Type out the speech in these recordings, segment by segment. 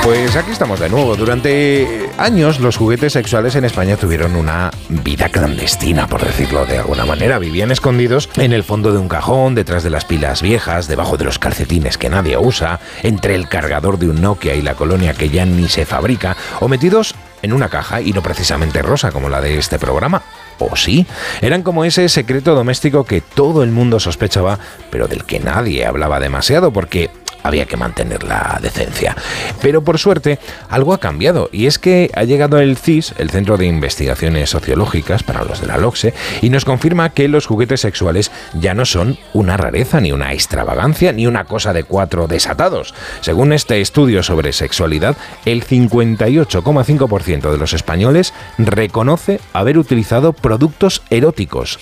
Pues aquí estamos de nuevo. Durante años los juguetes sexuales en España tuvieron una vida clandestina, por decirlo de alguna manera. Vivían escondidos en el fondo de un cajón, detrás de las pilas viejas, debajo de los calcetines que nadie usa, entre el cargador de un Nokia y la colonia que ya ni se fabrica, o metidos en una caja, y no precisamente rosa como la de este programa. ¿O sí? Eran como ese secreto doméstico que todo el mundo sospechaba, pero del que nadie hablaba demasiado porque había que mantener la decencia. Pero por suerte, algo ha cambiado, y es que ha llegado el CIS, el Centro de Investigaciones Sociológicas para los de la LOCSE, y nos confirma que los juguetes sexuales ya no son una rareza, ni una extravagancia, ni una cosa de 4 desatados. Según este estudio sobre sexualidad, el 58,5% de los españoles reconoce haber utilizado productos eróticos.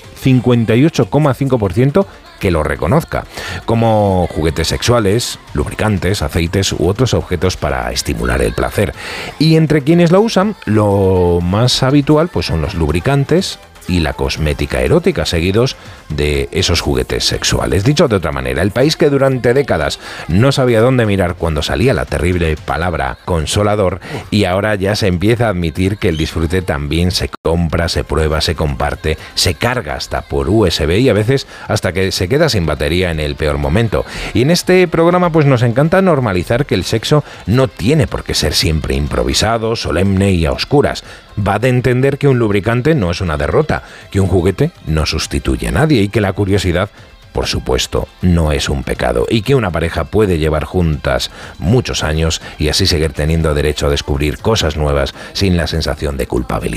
58,5% que lo reconozca, como juguetes sexuales, lubricantes, aceites u otros objetos para estimular el placer. Y entre quienes lo usan, lo más habitual pues son los lubricantes y la cosmética erótica, seguidos de esos juguetes sexuales. Dicho de otra manera, el país que durante décadas no sabía dónde mirar cuando salía la terrible palabra consolador, y ahora ya se empieza a admitir que el disfrute también se compra, se prueba, se comparte, se carga hasta por USB y a veces hasta que se queda sin batería en el peor momento. Y en este programa pues nos encanta normalizar que el sexo no tiene por qué ser siempre improvisado, solemne y a oscuras. Va de entender que un lubricante no es una derrota, que un juguete no sustituye a nadie y que la curiosidad, por supuesto, no es un pecado, y que una pareja puede llevar juntas muchos años y así seguir teniendo derecho a descubrir cosas nuevas sin la sensación de culpabilidad.